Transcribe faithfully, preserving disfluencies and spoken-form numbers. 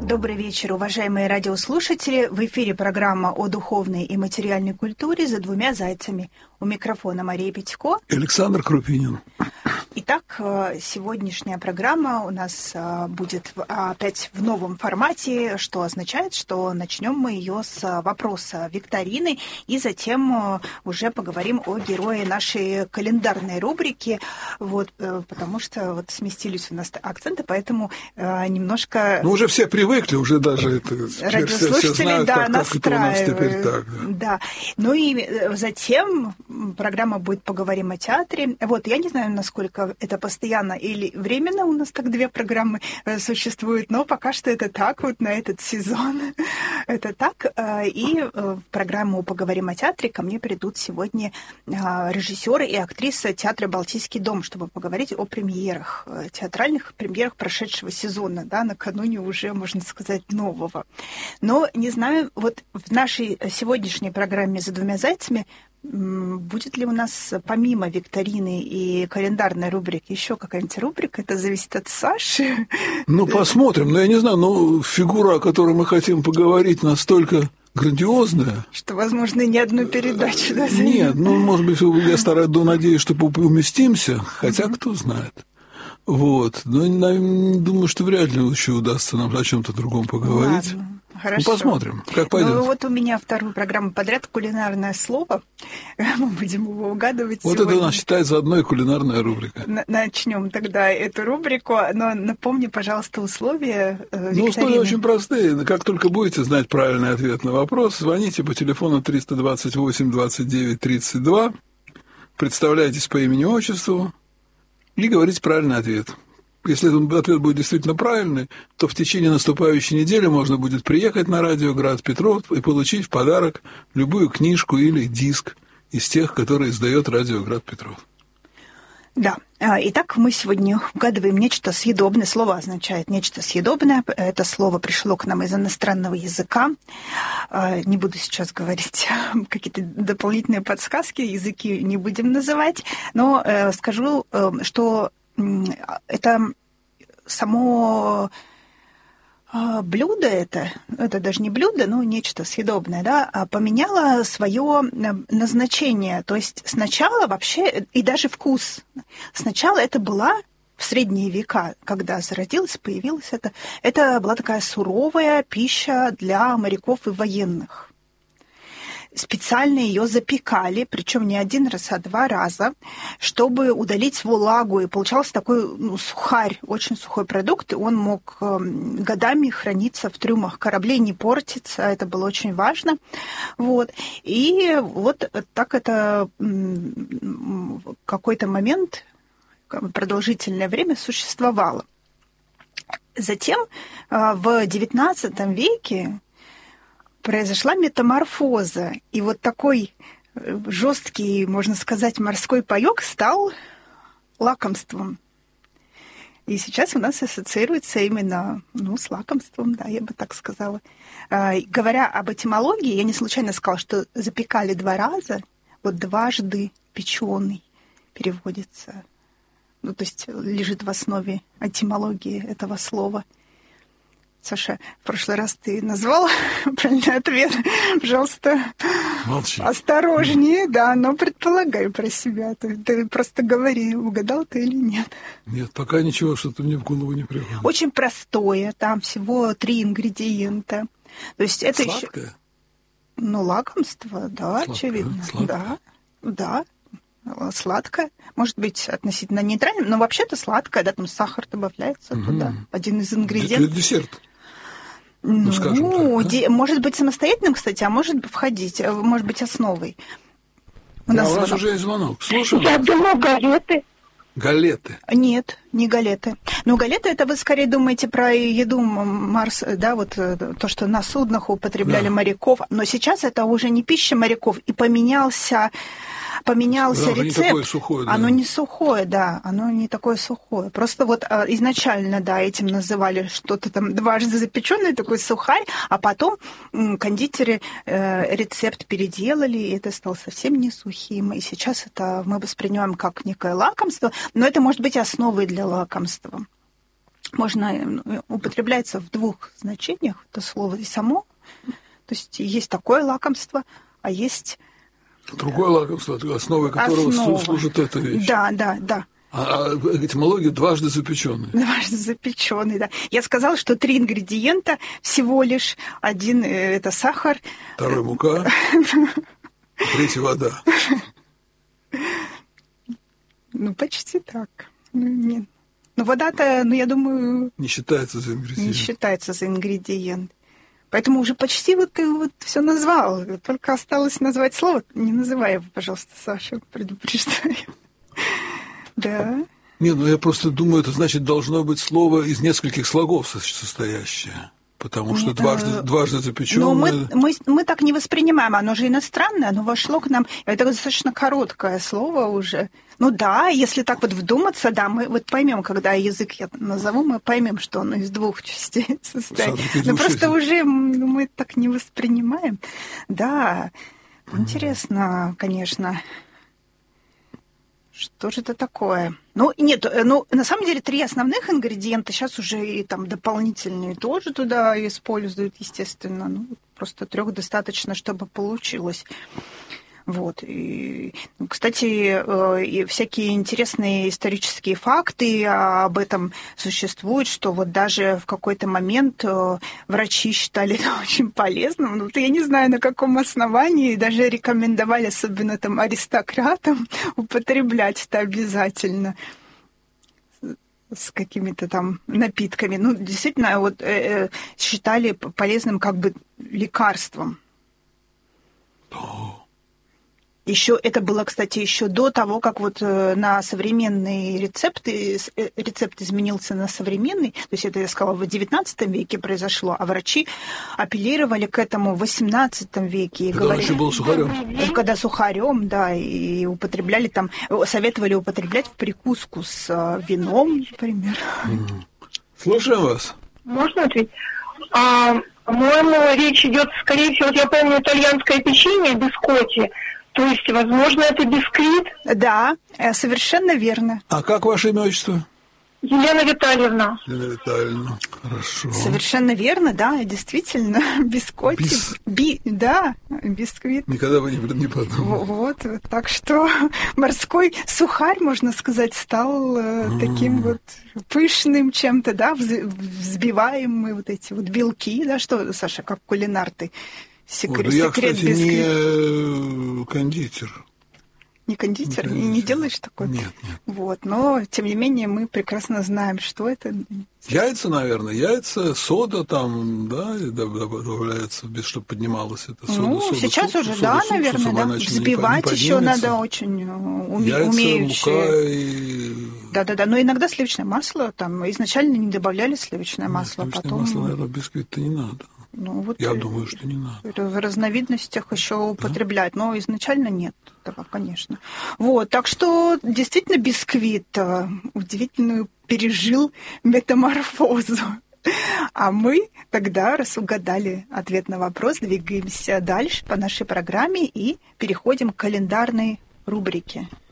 Добрый вечер, уважаемые радиослушатели. В эфире программа о духовной и материальной культуре «За двумя зайцами». У микрофона Мария Петько и Александр Крупинин. Итак, сегодняшняя программа у нас будет опять в новом формате, что означает, что начнем мы ее с вопроса викторины, и затем уже поговорим о герое нашей календарной рубрики, вот, потому что вот сместились у нас акценты, поэтому немножко... Ну, уже все привыкли, уже даже это... Радиослушатели, все знают, да, как, как это у нас теперь так. Да. да. Ну и затем программа будет «Поговорим о театре». Вот, я не знаю, насколько это постоянно или временно, у нас так две программы существуют, но пока что это так, вот на этот сезон это так. И в программу «Поговорим о театре» ко мне придут сегодня режиссеры и актриса театра «Балтийский дом», чтобы поговорить о премьерах, театральных премьерах прошедшего сезона, да, накануне уже, можно сказать, нового. Но, не знаю, вот в нашей сегодняшней программе «За двумя зайцами» будет ли у нас помимо викторины и календарной рубрики еще какая-нибудь рубрика? Это зависит от Саши. Ну, посмотрим. Но я не знаю, ну, фигура, о которой мы хотим поговорить, настолько грандиозная. Что, возможно, не одну передачу. Да? Нет, ну, может быть, я стараюсь, надеюсь, что уместимся, хотя mm-hmm. кто знает. Вот. Но думаю, что вряд ли еще удастся нам о чем-то другом поговорить. Ладно. Хорошо. Ну, посмотрим, как пойдет. Ну, вот у меня вторую программу подряд «Кулинарное слово». Мы будем его угадывать вот сегодня. Это у нас считается одной кулинарная рубрика. Начнем тогда эту рубрику. Но напомни, пожалуйста, условия викторины. Ну, условия очень простые. Как только будете знать правильный ответ на вопрос, звоните по телефону триста двадцать восемь двадцать девять тридцать два, представляйтесь по имени-отчеству и говорите правильный ответ. Если этот ответ будет действительно правильный, то в течение наступающей недели можно будет приехать на радио «Град Петров» и получить в подарок любую книжку или диск из тех, которые издает радио «Град Петров». Да. Итак, мы сегодня угадываем нечто съедобное. Слово означает нечто съедобное. Это слово пришло к нам из иностранного языка. Не буду сейчас говорить какие-то дополнительные подсказки, языки не будем называть, но скажу, что это само блюдо, это, это даже не блюдо, но нечто съедобное, да, поменяло свое назначение. То есть сначала вообще, и даже вкус, сначала это была в средние века, когда зародилась, появилась это, это была такая суровая пища для моряков и военных. Специально ее запекали, причем не один раз, а два раза, чтобы удалить влагу. И получался такой ну, сухарь, очень сухой продукт. И он мог годами храниться в трюмах кораблей, не портиться. Это было очень важно. Вот. И вот так это в какой-то момент, продолжительное время существовало. Затем в девятнадцатом веке произошла метаморфоза, и вот такой жесткий, можно сказать, морской паёк стал лакомством. И сейчас у нас ассоциируется именно ну, с лакомством, да, я бы так сказала. Говоря об этимологии, я не случайно сказала, что запекали два раза, вот дважды печеный переводится, ну, то есть лежит в основе этимологии этого слова. Саша, в прошлый раз ты назвал правильный ответ. Пожалуйста, молчи. Осторожнее, да, но предполагай про себя. Ты, ты просто говори, угадал ты или нет. Нет, пока ничего, что-то мне в голову не приходит. Очень простое, там всего три ингредиента. То есть это сладкое? Еще... Ну, лакомство, да, сладкое, очевидно. Сладкое. Да, да. Сладкое. Может быть, относительно нейтральным, но вообще-то сладкое, да, там сахар добавляется угу. туда. Один из ингредиентов. Это десерт. Ну, ну скажем так, да? де, может быть самостоятельным, кстати, а может входить, может быть основой. У, да, нас, у нас уже есть звонок. Слушаем. Я думаю, галеты. Галеты? Нет, не галеты. Ну, галеты, это вы скорее думаете про еду Марс, да, вот то, что на суднах употребляли да. моряков. Но сейчас это уже не пища моряков, и поменялся... Поменялся да, рецепт, не такое сухое, да. Оно не сухое, да, оно не такое сухое. Просто вот изначально, да, этим называли что-то там дважды запеченное, такой сухарь, а потом кондитеры э, рецепт переделали, и это стало совсем не сухим. И сейчас это мы воспринимаем как некое лакомство, но это может быть основой для лакомства. можно употребляется в двух значениях, это слово и само. То есть есть такое лакомство, а есть... Другое лакомство, основой которого Основа. служит эта вещь. Да, да, да. А этимология дважды запеченный. Дважды запеченный, да. Я сказала, что три ингредиента всего лишь. Один – это сахар. Второй – мука. Третий – вода. Ну, почти так. Ну, нет. Ну, вода-то, ну, я думаю... Не считается за ингредиент. Не считается за ингредиент. Поэтому уже почти вот ты вот все назвал. Только осталось назвать слово. Не называй его, пожалуйста, Саша, предупреждаю. Да. Не, ну я просто думаю, это значит должно быть слово из нескольких слогов состоящее. Потому что дважды, дважды запеченное... Но мы, мы, мы так не воспринимаем. Оно же иностранное, оно вошло к нам. Это достаточно короткое слово уже. Ну да, если так вот вдуматься, да, мы вот поймем, когда язык я назову, мы поймем, что оно из двух частей состоит. Но просто уже мы так не воспринимаем. Да, интересно, конечно. Что же это такое? Ну, нет, ну, на самом деле, три основных ингредиента, сейчас уже и там дополнительные тоже туда используют, естественно. Ну, просто трех достаточно, чтобы получилось. Вот. И, кстати, и всякие интересные исторические факты об этом существуют, что вот даже в какой-то момент врачи считали это очень полезным. Ну, я не знаю, на каком основании, даже рекомендовали, особенно там аристократам, употреблять это обязательно с какими-то там напитками. Ну, действительно, вот э, считали полезным как бы лекарством. Еще это было, кстати, еще до того, как вот на современные рецепты, рецепт изменился на современный, то есть это, я сказала, в девятнадцатом веке произошло, а врачи апеллировали к этому в восемнадцатом веке. И когда говорили, он еще был сухарем. Когда сухарем, да, и употребляли там, советовали употреблять в прикуску с вином, например. Слушаем вас. Можно ответить? А, по-моему, речь идет, скорее всего, вот я помню, итальянское печенье, бискотти. То есть, возможно, это бисквит? Да, совершенно верно. А как ваше имя, отчество? Елена Витальевна. Елена Витальевна, хорошо. Совершенно верно, да, действительно, бискотти. Бис... Би... Да, бисквит. Никогда бы не, не подумал. Вот, так что морской сухарь, можно сказать, стал mm. таким вот пышным чем-то, да, взбиваемые вот эти вот белки, да, что, Саша, как кулинар ты? Секрет, вот, я, секрет кстати, бисквит. не кондитер. Не кондитер? Не, кондитер. Не делаешь такое? Нет, нет. Вот, но, тем не менее, мы прекрасно знаем, что это. Яйца, наверное, яйца, сода там, да, добавляется, без чтобы поднималось это сода. Ну, сода, сейчас суп, уже, сода, да, суп, наверное, да. Взбивать не еще надо очень уме- яйца, умеючи. мука и... Да-да-да, но иногда сливочное масло, там изначально не добавляли сливочное масло, сливочное потом... масло, наверное, бисквит-то не надо. Ну, вот Я думаю, что не надо. В разновидностях еще употреблять, да? Но изначально нет этого, конечно. Вот, так что действительно бисквит удивительную пережил метаморфозу. А мы тогда, раз угадали ответ на вопрос, двигаемся дальше по нашей программе и переходим к календарной рубрике.